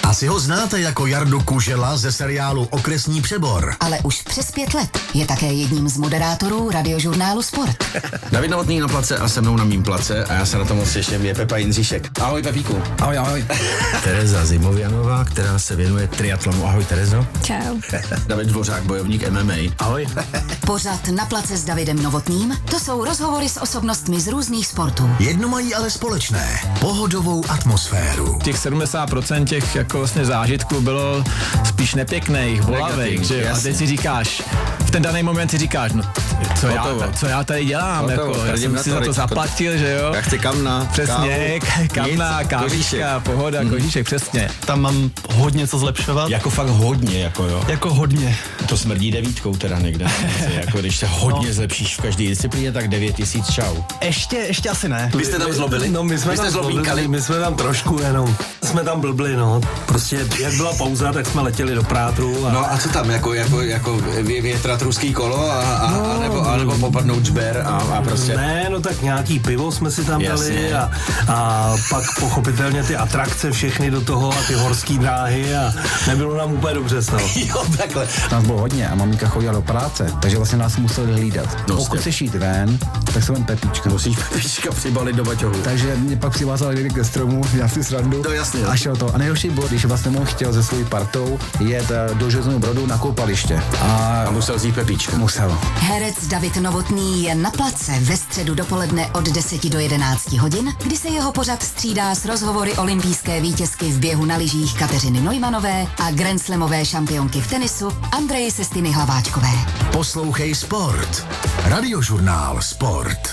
Asi ho znáte jako Jardu Kužela ze seriálu Okresní přebor. Ale už přes 5 let je také jedním z moderátorů radiožurnálu Sport. David Novotný na place a se mnou na mým place a já se na to moc těším, je Pepa Jindříšek. Ahoj Pepíku. Ahoj, ahoj. Tereza Zimovianová, která se věnuje triatlonu. Ahoj Terezo. Čau. David Dvořák, bojovník MMA. Ahoj. Pořad Na place s Davidem Novotným, to jsou rozhovory s osobnostmi z různých sportů. Jedno mají ale společné. Pohodovou atmosféru. Těch 70% těch jako vlastně zážitků bylo spíš nepěkných, bolavých, že jo? A teď si říkáš, v ten daný moment si říkáš, no co já tady dělám, jako, já jsem si za to zaplatil, že jo? Já chci kamna, přesně, kamna, kávička, pohoda, kožíšek, přesně. Tam mám hodně co zlepšovat. Jako fakt hodně, jako jo. Jako hodně. To smrdí 9 teda někde. Jako když se hodně zlepšíš v každé disciplíně, tak 9000 čau. Ještě asi ne. Vy jste tam zlobili? No my jsme tam zlobili, my jsme tam trošku jenom, jsme tam blbli, no. Prostě jak byla pauza, tak jsme letěli do Prátru. No a co tam, jako větrat ruský kolo a nebo popadnout žber a prostě. Ne, no tak nějaký pivo jsme si tam dali a pak pochopitelně ty atrakce všechny do toho a ty horský dráhy a nebylo nám úplně dobře z toho. Jo, takhle. Nás bylo hodně a maminka chodila do práce, takže vlastně nás museli hlídat. Pokud chceš jít ven, tak se ven Pepíčka. Musíš Pepíčka přibalit do baťohu. Takže mě pak přivázal někdy ke stromu, já si srandu. To jasně. A šel to. A nejhorší bylo, když vlastně on chtěl se svojí partou jet do Železného Brodu na koupaliště. A musel zjít Pepíčka. Musel. Herec David Novotný je na place ve středu dopoledne od 10 do 11 hodin, kdy se jeho pořad střídá s rozhovory olympijské vítězky v běhu na lyžích Kateřiny Neumannové a grandslamové šampionky v tenisu Andreji Sestiny Hlaváčkové. Poslouchej Sport. Radiožurnál Sport.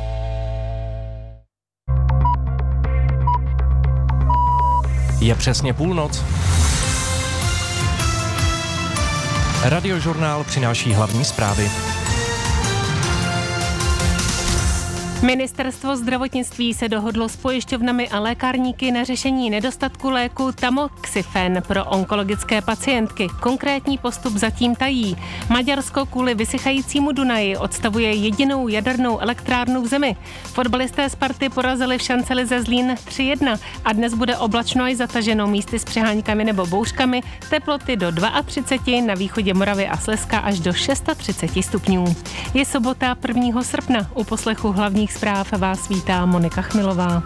Je přesně půlnoc. Radiožurnál přináší hlavní zprávy. Ministerstvo zdravotnictví se dohodlo s pojišťovnami a lékárníky na řešení nedostatku léku Tamoxifen pro onkologické pacientky. Konkrétní postup zatím tají. Maďarsko kvůli vysychajícímu Dunaji odstavuje jedinou jadernou elektrárnu v zemi. Fotbalisté Sparty porazili v šancelize Zlín 3-1 a dnes bude oblačno až zataženo, místy s přeháňkami nebo bouřkami, teploty do 32, na východě Moravy a Slezska až do 630 stupňů. Je sobota 1. srpna, u poslechu hlavních zpráv vás vítá Monika Chmilová.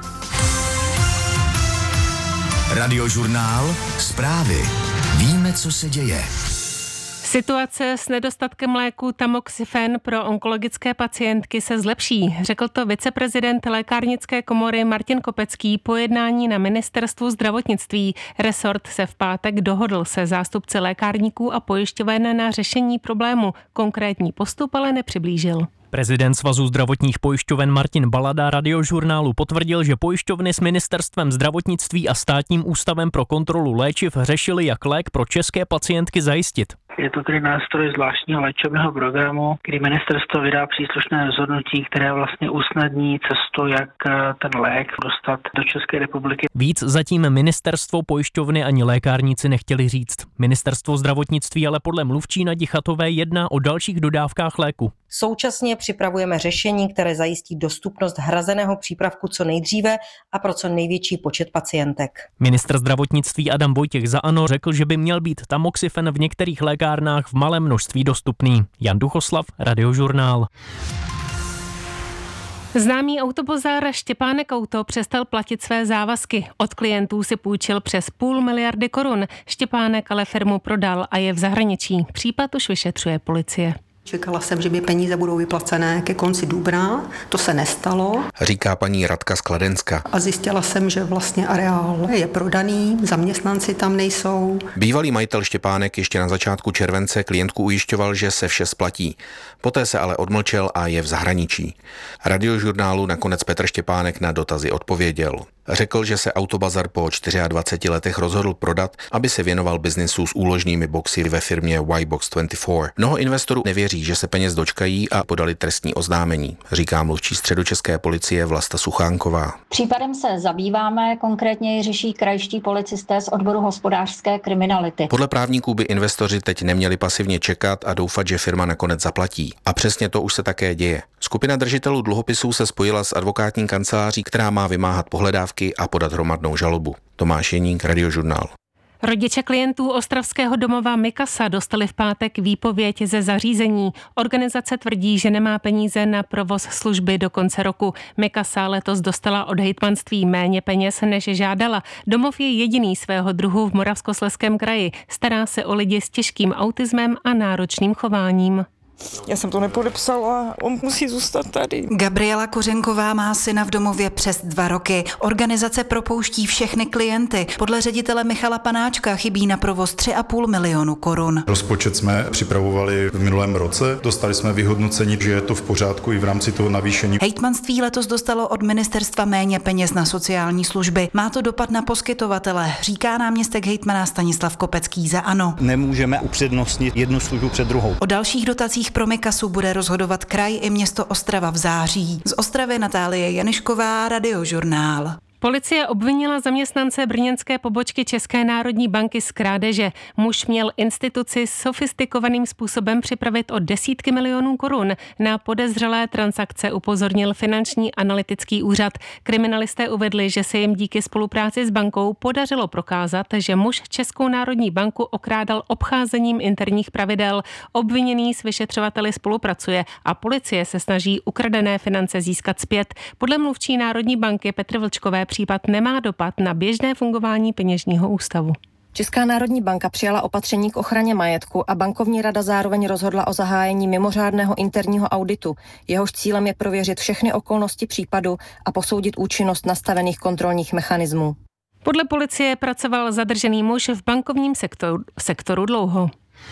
Radiožurnál Zprávy. Víme, co se děje. Situace s nedostatkem léku Tamoxifen pro onkologické pacientky se zlepší, řekl to viceprezident lékárnické komory Martin Kopecký po jednání na ministerstvu zdravotnictví. Resort se v pátek dohodl se zástupci lékárníků a pojišťoven na řešení problému. Konkrétní postup ale nepřiblížil. Prezident Svazu zdravotních pojišťoven Martin Balada radiožurnálu potvrdil, že pojišťovny s ministerstvem zdravotnictví a státním ústavem pro kontrolu léčiv řešili, jak lék pro české pacientky zajistit. Je to tedy nástroj zvláštního léčebného programu, kdy ministerstvo vydá příslušné rozhodnutí, které vlastně usnadní cestu, jak ten lék dostat do České republiky. Víc zatím ministerstvo, pojišťovny ani lékárníci nechtěli říct. Ministerstvo zdravotnictví ale podle mluvčí Nadi Chatové jedná o dalších dodávkách léku. Současně připravujeme řešení, které zajistí dostupnost hrazeného přípravku co nejdříve a pro co největší počet pacientek. Ministr zdravotnictví Adam Vojtěch za ANO řekl, že by měl být Tamoxifen v některých lékárnách v malém množství dostupný. Jan Duchoslav, Radiožurnál. Známý autobozár Štěpánek Auto přestal platit své závazky. Od klientů si půjčil přes 500 miliardy korun. Štěpánek ale firmu prodal a je v zahraničí. Případ už vyšetřuje policie. Čekala jsem, že mi peníze budou vyplacené ke konci dubna, to se nestalo. Říká paní Radka z Kladenska. A zjistila jsem, že vlastně areál je prodaný, zaměstnanci tam nejsou. Bývalý majitel Štěpánek ještě na začátku července klientku ujišťoval, že se vše splatí. Poté se ale odmlčel a je v zahraničí. Radiožurnálu nakonec Petr Štěpánek na dotazy odpověděl. Řekl, že se Autobazar po 24 letech rozhodl prodat, aby se věnoval biznisu s úložnými boxy ve firmě Y-Box24. Mnoho investorů nevěří, že se peněz dočkají a podali trestní oznámení, říká mluvčí středočeské policie Vlasta Suchánková. Případem se zabýváme, konkrétně ji řeší krajští policisté z odboru hospodářské kriminality. Podle právníků by investoři teď neměli pasivně čekat a doufat, že firma nakonec zaplatí. A přesně to už se také děje. Skupina držitelů dluhopisů se spojila s advokátní kanceláří, která má vymáhat pohledávky a podat hromadnou žalobu. Tomáš Jeník, Radiožurnál. Rodiče klientů ostravského domova Mikasa dostali v pátek výpověď ze zařízení. Organizace tvrdí, že nemá peníze na provoz služby do konce roku. Mikasa letos dostala od hejtmanství méně peněz, než žádala. Domov je jediný svého druhu v Moravskoslezském kraji. Stará se o lidi s těžkým autismem a náročným chováním. Já jsem to nepodepsala, on musí zůstat tady. Gabriela Kořenková má syna v domově přes 2 roky. Organizace propouští všechny klienty. Podle ředitele Michala Panáčka chybí na provoz 3,5 milionu korun. Rozpočet jsme připravovali v minulém roce. Dostali jsme vyhodnocení, že je to v pořádku i v rámci toho navýšení. Hejtmanství letos dostalo od ministerstva méně peněz na sociální služby. Má to dopad na poskytovatele, říká náměstek hejtmana Stanislav Kopecký za ANO. Nemůžeme upřednostnit jednu službu před druhou. O dalších dotacích pro Mikasu bude rozhodovat kraj i město Ostrava v září. Z Ostravy Natálie Janišková, Radiožurnál. Policie obvinila zaměstnance brněnské pobočky České národní banky z krádeže. Muž měl instituci sofistikovaným způsobem připravit o desítky milionů korun. Na podezřelé transakce upozornil Finanční analytický úřad. Kriminalisté uvedli, že se jim díky spolupráci s bankou podařilo prokázat, že muž Českou národní banku okrádal obcházením interních pravidel. Obviněný s vyšetřovateli spolupracuje a policie se snaží ukradené finance získat zpět. Podle mluvčí Národní banky Petry Vlčkové případ nemá dopad na běžné fungování peněžního ústavu. Česká národní banka přijala opatření k ochraně majetku a bankovní rada zároveň rozhodla o zahájení mimořádného interního auditu. Jehož cílem je prověřit všechny okolnosti případu a posoudit účinnost nastavených kontrolních mechanismů. Podle policie pracoval zadržený muž v bankovním sektoru dlouho.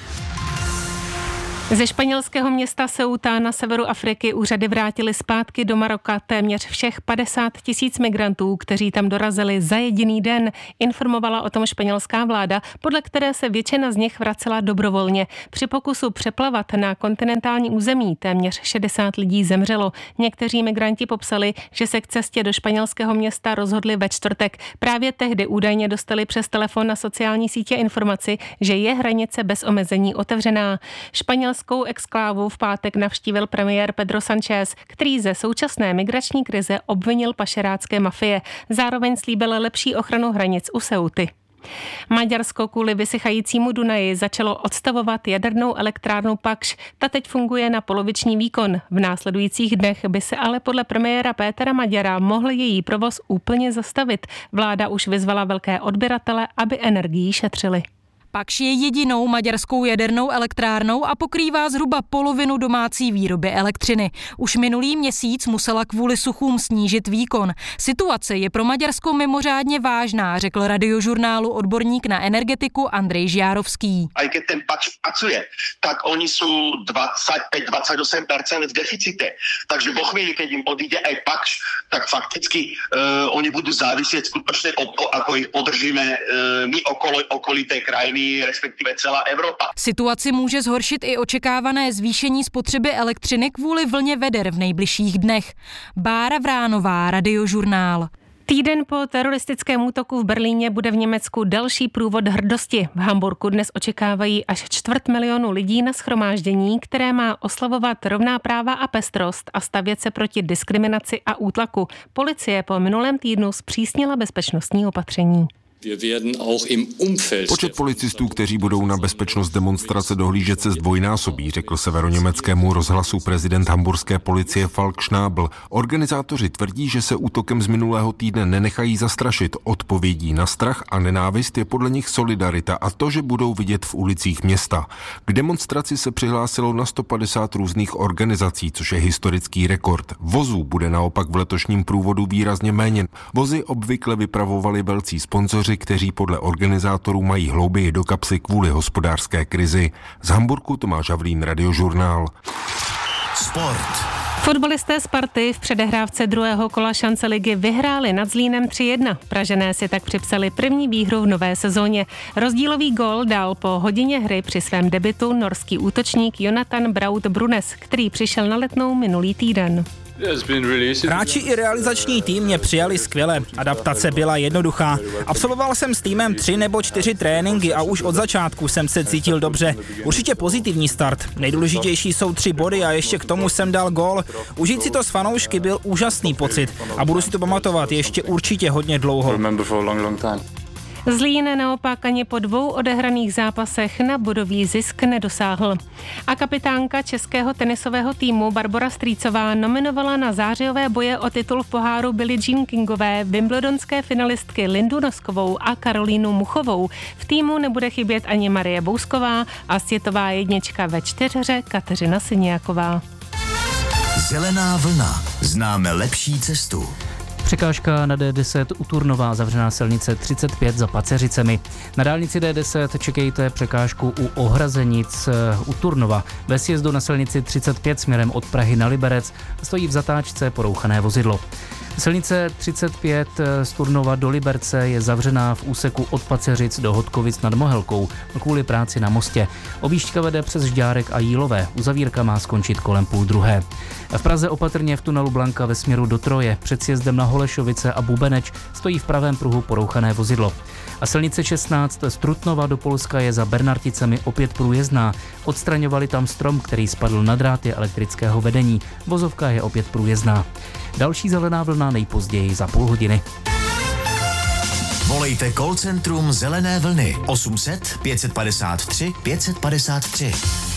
Ze španělského města Ceuta na severu Afriky úřady vrátili zpátky do Maroka téměř všech 50 000 migrantů, kteří tam dorazili za jediný den, informovala o tom španělská vláda, podle které se většina z nich vracela dobrovolně. Při pokusu přeplavat na kontinentální území téměř 60 lidí zemřelo. Někteří migranti popsali, že se k cestě do španělského města rozhodli ve čtvrtek. Právě tehdy údajně dostali přes telefon na sociální sítě informaci, že je hranice bez omezení otevřená. Španělskou exklávu v pátek navštívil premiér Pedro Sánchez, který ze současné migrační krize obvinil pašerácké mafie. Zároveň slíbil lepší ochranu hranic u Ceuty. Maďarsko kvůli vysychajícímu Dunaji začalo odstavovat jadernou elektrárnu Pakš. Ta teď funguje na poloviční výkon. V následujících dnech by se ale podle premiéra Pétera Maďara mohl její provoz úplně zastavit. Vláda už vyzvala velké odběratele, aby energii šetřili. Pakš je jedinou maďarskou jadernou elektrárnou a pokrývá zhruba polovinu domácí výroby elektřiny. Už minulý měsíc musela kvůli suchům snížit výkon. Situace je pro Maďarsko mimořádně vážná, řekl Radiožurnálu odborník na energetiku Andrej Žjárovský. A když ten Pakš pracuje, tak oni jsou 25-28% v deficite. Takže po chvíli, keď jim odjde aj Pakš, tak fakticky oni budou záviset skutečně o to, ako ich podržíme my okolité krajiny, respektive celá Evropa. Situaci může zhoršit i očekávané zvýšení spotřeby elektřiny kvůli vlně veder v nejbližších dnech. Bára Vránová, Radiožurnál. Týden po teroristickém útoku v Berlíně bude v Německu další průvod hrdosti. V Hamburku dnes očekávají až 250 000 lidí na shromáždění, které má oslavovat rovná práva a pestrost a stavět se proti diskriminaci a útlaku. Policie po minulém týdnu zpřísnila bezpečnostní opatření. Počet policistů, kteří budou na bezpečnost demonstrace dohlížet, se zdvojnásobí, řekl severoněmeckému rozhlasu prezident hamburské policie Falk Schnabel. Organizátoři tvrdí, že se útokem z minulého týdne nenechají zastrašit. Odpovědí na strach a nenávist je podle nich solidarita a to, že budou vidět v ulicích města. K demonstraci se přihlásilo na 150 různých organizací, což je historický rekord. Vozů bude naopak v letošním průvodu výrazně méně. Vozy obvykle vypravovali velcí sponzoři, kteří podle organizátorů mají hlouběji do kapsy kvůli hospodářské krizi. Z Hamburku Tomáš Havlín, Radiožurnál. Sport. Fotbalisté Sparty v předehrávce druhého kola šance ligy vyhráli nad Zlínem 3-1. Pražané si tak připsali první výhru v nové sezóně. Rozdílový gól dal po hodině hry při svém debutu norský útočník Jonathan Braut Brunes, který přišel na Letnou minulý týden. Hráči i realizační tým mě přijali skvěle. Adaptace byla jednoduchá. Absolvoval jsem s týmem 3 nebo 4 tréninky a už od začátku jsem se cítil dobře. Určitě pozitivní start. Nejdůležitější jsou 3 body a ještě k tomu jsem dal gól. Užít si to s fanoušky byl úžasný pocit a budu si to pamatovat ještě určitě hodně dlouho. Zlín naopak ani po 2 odehraných zápasech na bodový zisk nedosáhl. A kapitánka českého tenisového týmu Barbora Strýcová nominovala na zářijové boje o titul v poháru Billie Jean Kingové wimbledonské finalistky Lindu Noskovou a Karolínu Muchovou. V týmu nebude chybět ani Marie Bousková a světová jednička ve 4hře Kateřina Syniaková. Zelená vlna. Známe lepší cestu. Překážka na D10 u Turnova, zavřená silnice 35 za Paceřicemi. Na dálnici D10 čekejte překážku u Ohrazenic u Turnova. Ve sjezdu na silnici 35 směrem od Prahy na Liberec stojí v zatáčce porouchané vozidlo. Silnice 35 z Turnova do Liberce je zavřená v úseku od Paceřic do Hodkovic nad Mohelkou kvůli práci na mostě. Objížďka vede přes Žďárek a Jílové. Uzavírka má skončit kolem 12:30. V Praze opatrně v tunelu Blanka ve směru do Troje před sjezdem na Holešovice a Bubeneč stojí v pravém pruhu porouchané vozidlo. A silnice 16 z Trutnova do Polska je za Bernarticemi opět průjezdná. Odstraňovali tam strom, který spadl na dráty elektrického vedení. Vozovka je opět průjezdná. Další zelená vlna nejpozději za půl hodiny. Volejte call centrum Zelené vlny 800 553 553.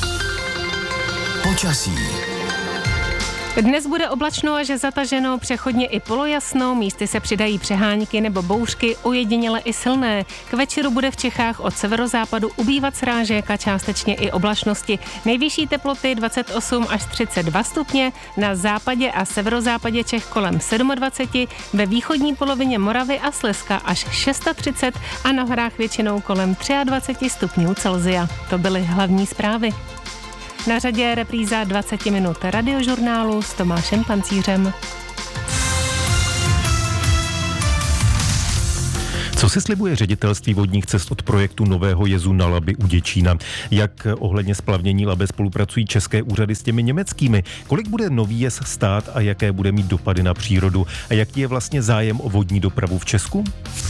Počasí. Dnes bude oblačno až zataženo, přechodně i polojasno, místy se přidají přehánky nebo bouřky, ojediněle i silné. K večeru bude v Čechách od severozápadu ubývat srážek a částečně i oblačnosti. Nejvyšší teploty 28 až 32 stupně, na západě a severozápadě Čech kolem 27, ve východní polovině Moravy a Slezska až 630 a na horách většinou kolem 23 stupňů Celsia. To byly hlavní zprávy. Na řadě repríza 20 minut radiožurnálu s Tomášem Pancířem. Co si slibuje ředitelství vodních cest od projektu nového jezu na Labi u Děčína? Jak ohledně splavnění Labe spolupracují české úřady s těmi německými? Kolik bude nový jez stát a jaké bude mít dopady na přírodu? A jaký je vlastně zájem o vodní dopravu v Česku?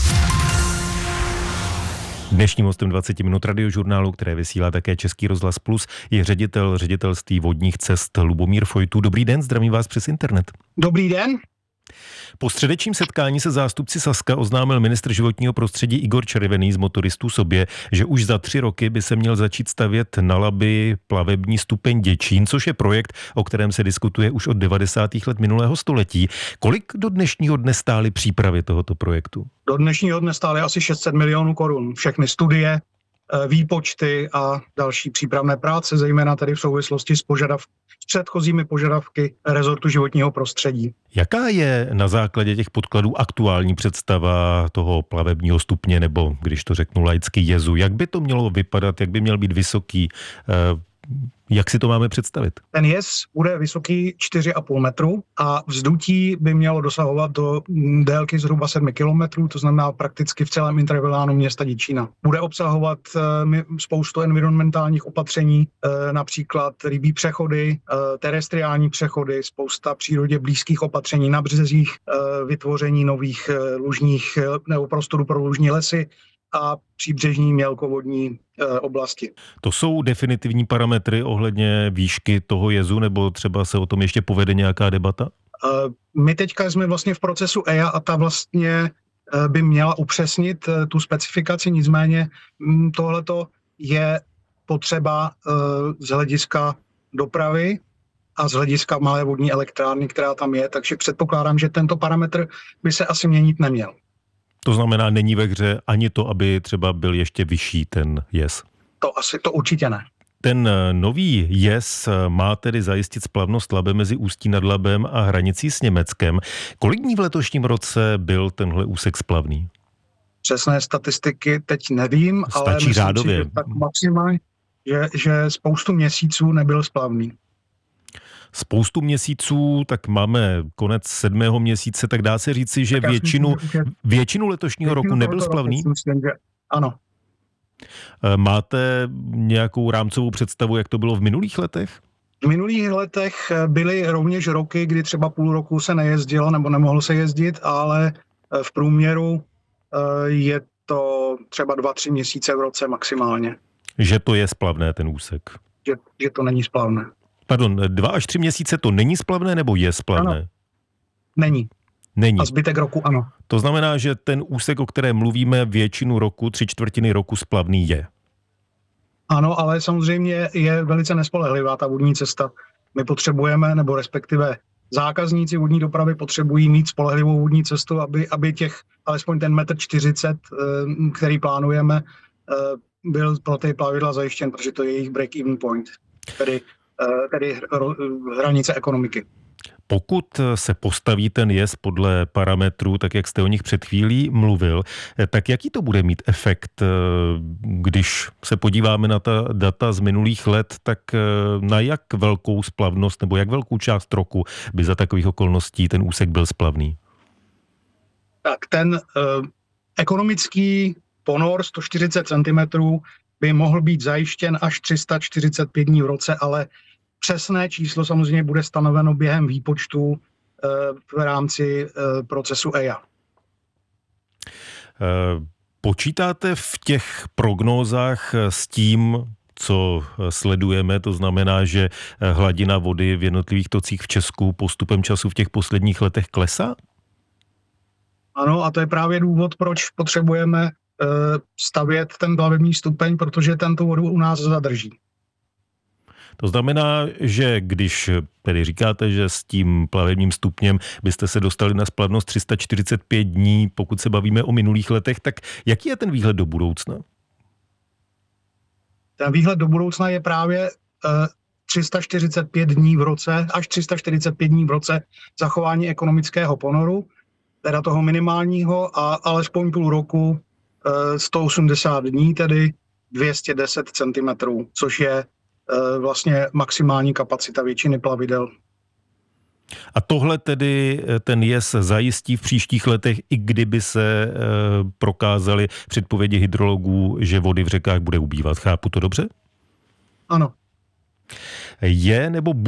Dnešním hostem 20 minut radiožurnálu, které vysílá také Český rozhlas Plus, je ředitel ředitelství vodních cest Lubomír Fojtů. Dobrý den, zdravím vás přes internet. Dobrý den. Po středečním setkání se zástupci Saska oznámil ministr životního prostředí Igor Červený z Motoristů sobě, že už za 3 roky by se měl začít stavět na Labi plavební stupeň Děčín, což je projekt, o kterém se diskutuje už od 90. let minulého století. Kolik do dnešního dne stály přípravy tohoto projektu? Do dnešního dne stály asi 600 milionů korun. Všechny studie, výpočty a další přípravné práce, zejména tedy v souvislosti s předchozími požadavky rezortu životního prostředí. Jaká je na základě těch podkladů aktuální představa toho plavebního stupně, nebo když to řeknu laicky jezu? Jak by to mělo vypadat, jak by měl být vysoký? Jak si to máme představit? Ten jez bude vysoký 4,5 metru a vzdutí by mělo dosahovat do délky zhruba 7 kilometrů, to znamená prakticky v celém intravilánu města Děčína. Bude obsahovat spoustu environmentálních opatření, například rybí přechody, terestriální přechody, spousta přírodě blízkých opatření na březích, vytvoření nových lužních nebo prostoru pro lužní lesy a příbřežní mělkovodní oblasti. To jsou definitivní parametry ohledně výšky toho jezu, nebo třeba se o tom ještě povede nějaká debata? My teďka jsme vlastně v procesu EIA a ta vlastně by měla upřesnit tu specifikaci, nicméně tohleto je potřeba z hlediska dopravy a z hlediska malé vodní elektrárny, která tam je, takže předpokládám, že tento parametr by se asi měnit neměl. To znamená, není ve hře ani to, aby třeba byl ještě vyšší ten jez? To určitě ne. Ten nový jez má tedy zajistit splavnost Labe mezi Ústí nad Labem a hranicí s Německem. Kolik dní v letošním roce byl tenhle úsek splavný? Přesné statistiky teď nevím, ale stačí řádově. Tak maximálně, že spoustu měsíců nebyl splavný. Spoustu měsíců, tak máme konec 7. měsíce, tak dá se říci, že většinu letošního roku nebyl splavný? Myslím, že ano. Máte nějakou rámcovou představu, jak to bylo v minulých letech? V minulých letech byly rovněž roky, kdy třeba půl roku se nejezdilo nebo nemohlo se jezdit, ale v průměru je to třeba 2-3 měsíce v roce maximálně. Že to je splavné ten úsek? Že to není splavné. Pardon, 2 až 3 měsíce to není splavné nebo je splavné? Ano. Není. Není. A zbytek roku ano. To znamená, že ten úsek, o kterém mluvíme většinu roku, 3/4 roku splavný je. Ano, ale samozřejmě je velice nespolehlivá ta vodní cesta. My potřebujeme, nebo respektive zákazníci vodní dopravy potřebují mít spolehlivou vodní cestu, aby alespoň ten 1,40 m, který plánujeme, byl pro ty plavidla zajištěn, protože to je jejich break-even point, tedy hranice ekonomiky. Pokud se postaví ten jez podle parametrů, tak jak jste o nich před chvílí mluvil, tak jaký to bude mít efekt, když se podíváme na ta data z minulých let, tak na jak velkou splavnost nebo jak velkou část roku by za takových okolností ten úsek byl splavný? Tak ten ekonomický ponor 140 cm by mohl být zajištěn až 345 dní v roce, ale přesné číslo samozřejmě bude stanoveno během výpočtu v rámci procesu EIA. Počítáte v těch prognózách s tím, co sledujeme, to znamená, že hladina vody v jednotlivých tocích v Česku postupem času v těch posledních letech klesá? Ano, a to je právě důvod, proč potřebujeme stavět ten plavební stupeň, protože tento vodu u nás zadrží. To znamená, že když tedy říkáte, že s tím plavebním stupněm byste se dostali na splavnost 345 dní, pokud se bavíme o minulých letech, tak jaký je ten výhled do budoucna? Ten výhled do budoucna je právě 345 dní v roce, až 345 dní v roce zachování ekonomického ponoru, teda toho minimálního, a alespoň půl roku 180 dní, tedy 210 cm, což je vlastně maximální kapacita většiny plavidel. A tohle tedy ten jez zajistí v příštích letech, i kdyby se prokázaly předpovědi hydrologů, že vody v řekách bude ubývat. Chápu to dobře? Ano. Je nebo